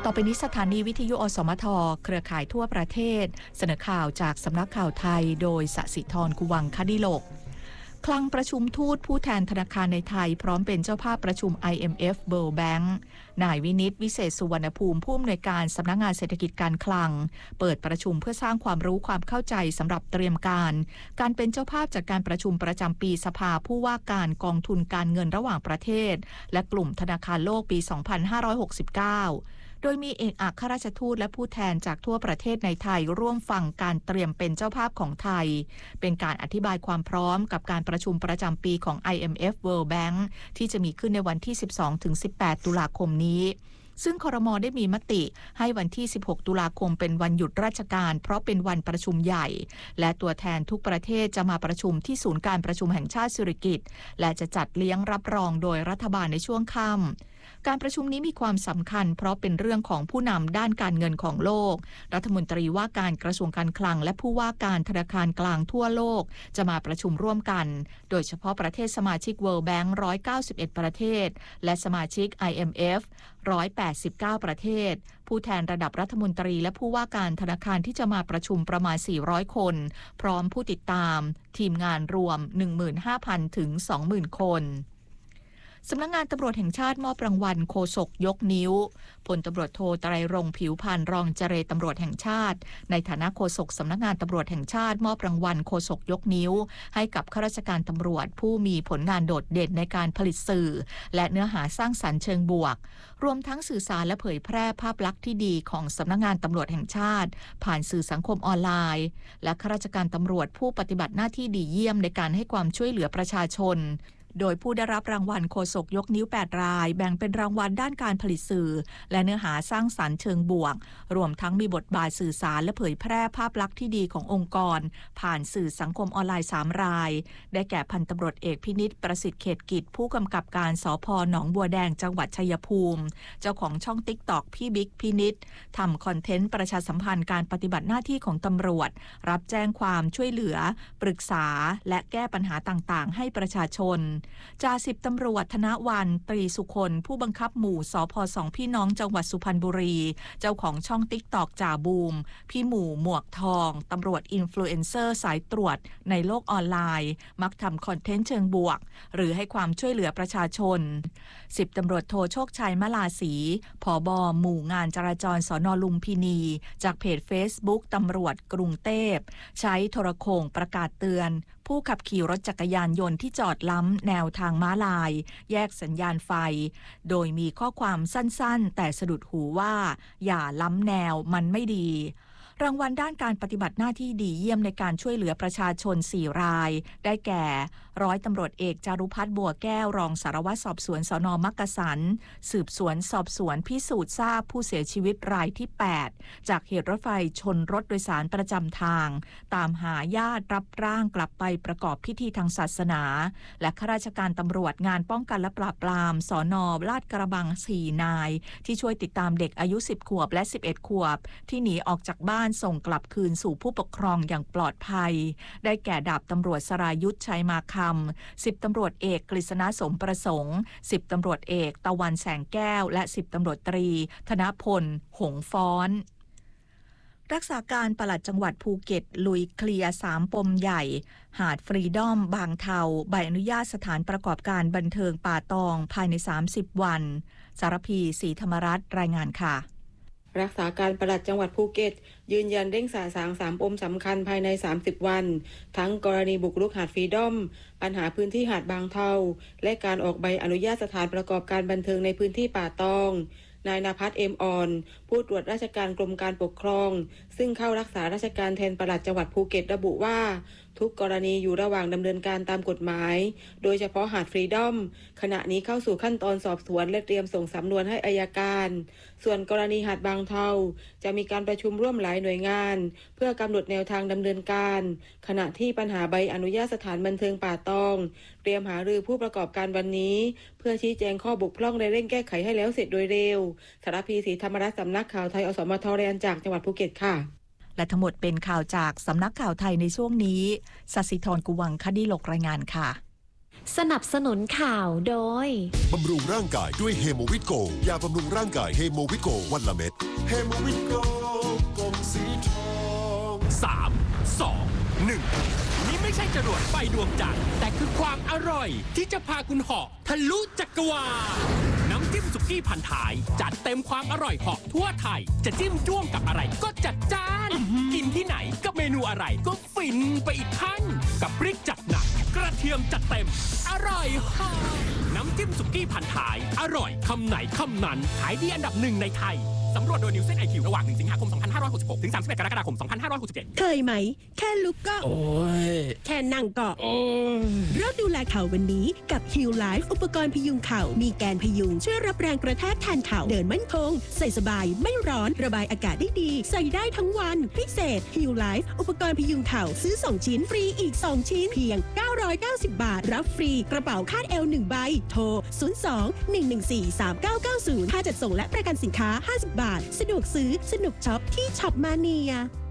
ต่อไปนี้สถานีวิทยุอสมทเครือข่ายทั่วประเทศเสนอข่าวจากสำนักข่าวไทยโดยสศิธร กุวังคดิโลกคลังประชุมทูตผู้แทนธนาคารในไทยพร้อมเป็นเจ้าภาพประชุม IMF World Bank นายวินิต วิเศษสุวรรณภูมิผู้อำนวยการสำนักงานเศรษฐกิจการคลังเปิดประชุมเพื่อสร้างความรู้ความเข้าใจสำหรับเตรียมการเป็นเจ้าภาพจัดการประชุมประจำปีสภาผู้ว่าการกองทุนการเงินระหว่างประเทศและกลุ่มธนาคารโลกปี 2569โดยมีเอกอัครราชทูตและผู้แทนจากทั่วประเทศในไทยร่วมฟังการเตรียมเป็นเจ้าภาพของไทยเป็นการอธิบายความพร้อมกับการประชุมประจำปีของ IMF World Bank ที่จะมีขึ้นในวันที่ 12-18 ตุลาคมนี้ซึ่งครม.ได้มีมติให้วันที่ 16 ตุลาคมเป็นวันหยุดราชการเพราะเป็นวันประชุมใหญ่และตัวแทนทุกประเทศจะมาประชุมที่ศูนย์การประชุมแห่งชาติสิริกิติ์และจะจัดเลี้ยงรับรองโดยรัฐบาลในช่วงค่ำการประชุมนี้มีความสำคัญเพราะเป็นเรื่องของผู้นำด้านการเงินของโลกรัฐมนตรีว่าการกระทรวงการคลังและผู้ว่าการธนาคารกลางทั่วโลกจะมาประชุมร่วมกันโดยเฉพาะประเทศสมาชิก World Bank 191 ประเทศและสมาชิก IMF 189 ประเทศผู้แทนระดับรัฐมนตรีและผู้ว่าการธนาคารที่จะมาประชุมประมาณ 400 คนพร้อมผู้ติดตามทีมงานรวม 15,000 ถึง 20,000 คนสำนักงานตำรวจแห่งชาติมอบรางวัลโฆษกยกนิ้วพลตำรวจโทไตรรงค์ผิวพรรณรองเจรตำรวจแห่งชาติในฐานะโฆษกสำนักงานตำรวจแห่งชาติมอบรางวัลโฆษกยกนิ้วให้กับข้าราชการตำรวจผู้มีผลงานโดดเด่นในการผลิตสื่อและเนื้อหาสร้างสรรค์เชิงบวกรวมทั้งสื่อสารและเผยแพร่ภาพลักษณ์ที่ดีของสำนักงานตำรวจแห่งชาติผ่านสื่อสังคมออนไลน์และข้าราชการตำรวจผู้ปฏิบัติหน้าที่ดีเยี่ยมในการให้ความช่วยเหลือประชาชนโดยผู้ได้รับรางวัลโฆษกยกนิ้ว 8 รายแบ่งเป็นรางวัลด้านการผลิตสื่อและเนื้อหาสร้างสรรค์เชิงบวกรวมทั้งมีบทบาทสื่อสารและเผยแพร่ภาพลักษณ์ที่ดีขององค์กรผ่านสื่อสังคมออนไลน์ 3 รายได้แก่พันตำรวจเอกพินิจประสิทธิ์เขตกิจผู้กำกับการสภ.หนองบัวแดงจังหวัดชัยภูมิเจ้าของช่อง TikTok พี่บิ๊กพินิจทำคอนเทนต์ประชาสัมพันธ์การปฏิบัติหน้าที่ของตำรวจรับแจ้งความช่วยเหลือปรึกษาและแก้ปัญหาต่างๆให้ประชาชนจ่าสิบตำรวจธนวันตรีสุคนผู้บังคับหมู่สภ.2 พี่น้องจังหวัดสุพรรณบุรีเจ้าของช่อง TikTok จ่าบูมพี่หมู่หมวกทองตำรวจอินฟลูเอนเซอร์สายตรวจในโลกออนไลน์มักทำคอนเทนต์เชิงบวกหรือให้ความช่วยเหลือประชาชน10ตำรวจโทโชคชัยมลาศรีผบ.หมู่งานจราจรสน.ลุมพินีจากเพจ Facebook ตำรวจกรุงเทพใช้โทรโข่งประกาศเตือนผู้ขับขี่รถจักรยานยนต์ที่จอดล้ำแนวทางม้าลายแยกสัญญาณไฟโดยมีข้อความสั้นๆแต่สะดุดหูว่าอย่าล้ำแนวมันไม่ดีรางวัลด้านการปฏิบัติหน้าที่ดีเยี่ยมในการช่วยเหลือประชาชน4รายได้แก่ร้อยตำรวจเอกจารุพัฒน์บัวแก้วรองสารวัตรสอบสวนสน.มักกะสันสืบสวนสอบสวนพิสูจน์ทราบผู้เสียชีวิตรายที่8จากเหตุรถไฟชนรถโดยสารประจำทางตามหาญาติรับร่างกลับไปประกอบพิธีทางศาสนาและข้าราชการตำรวจงานป้องกันและปราบปรามสน.ลาดกระบัง4นายที่ช่วยติดตามเด็กอายุ10ขวบและ11ขวบที่หนีออกจากบ้านส่งกลับคืนสู่ผู้ปกครองอย่างปลอดภัยได้แก่ดาบตำรวจสรายุทธชัยมาคำ10ตำรวจเอกกฤษณะสมประสงค์10ตำรวจเอกตะวันแสงแก้วและ10ตำรวจตรีธนพลหงฟ้อนรักษาการปลัดจังหวัดภูเก็ตลุยเคลียร์3ปมใหญ่หาดฟรีดอมบางเทาใบอนุญาตสถานประกอบการบันเทิงป่าตองภายใน30วันสารพีศรีธรรมรัตน์รายงานค่ะรักษาการปลัดจังหวัดภูเก็ตยืนยันเร่งสะสาง3ปมสำคัญภายใน30วันทั้งกรณีบุกรุกหาดฟรีดอมปัญหาพื้นที่หาดบางเทาและการออกใบอนุญาตสถานประกอบการบันเทิงในพื้นที่ป่าตองนายณภัทร เอ็มอ่อนผู้ตรวจราชการกรมการปกครองซึ่งเข้ารักษาราชการแทนปลัดจังหวัดภูเก็ตระบุว่าทุกกรณีอยู่ระหว่างดำเนินการตามกฎหมายโดยเฉพาะหาดฟรีดอมขณะนี้เข้าสู่ขั้นตอนสอบสวนและเตรียมส่งสำนวนให้อัยการส่วนกรณีหาดบางเทาจะมีการประชุมร่วมหลายหน่วยงานเพื่อกำหนดแนวทางดำเนินการขณะที่ปัญหาใบอนุญาตสถานบันเทิงป่าตองเตรียมหารือผู้ประกอบการวันนี้เพื่อชี้แจงข้อบกพร่องและเร่งแก้ไขให้แล้วเสร็จโดยเร็วสารพีศรีธรรมรัตน์สำนักข่าวไทยอสมทรายงานจากจังหวัดภูเก็ตค่ะและทั้งหมดเป็นข่าวจากสำนักข่าวไทยในช่วงนี้สศิธร กุวังคดิโลกรายงานค่ะสนับสนุนข่าวโดยบำรุงร่างกายด้วยเฮโมวิตโกยาบำรุงร่างกายเฮโมวิตโกวันละเม็ดเฮโมวิตโกกล่องสีทอง 3 2 1นี่ไม่ใช่จรวดไฟดวงจันทร์แต่คือความอร่อยที่จะพาคุณเหาะทะลุจักรวาลน้ำจิ้มสุกี้พันท้ายจัดเต็มความอร่อยเหาะทั่วไทยจะจิ้มจ้วงกับอะไรก็จัดจ้านกินที่ไหนกับเมนูอะไรก็ฟินไปอีกขั้นกับพริกจัดหนักกระเทียมจัดเต็มอร่อยเหาะน้ำจิ้มสุกี้พันท้ายอร่อยคำไหนคำนั้นขายดีอันดับหนึ่งในไทยสำรวจโดยนิวเซน IQ ระหว่าง1 สิงหาคม 2566 ถึง 31 กรกฎาคม 2567 เคยไหม แค่ลุกก็โอ้ยแค่นั่งก็โอ้ยเริ่มดูแลเข่าวันนี้กับ Heal Life อุปกรณ์พยุงเข่ามีแกนพยุงช่วยรับแรงกระแทกแทนเข่าเดินมั่นคงใส่สบายไม่ร้อนระบายอากาศได้ดีใส่ได้ทั้งวันพิเศษ Heal Life อุปกรณ์พยุงเข่าซื้อ2ชิ้นฟรีอีก2ชิ้นเพียง990 บาทรับฟรีกระเป๋าคาดเอว1ใบโทร02-114-3990ค่าจัดส่งและประกันสินค้า50 บาทสะดวกซื้อสนุกช็อปที่ช็อปมาเนีย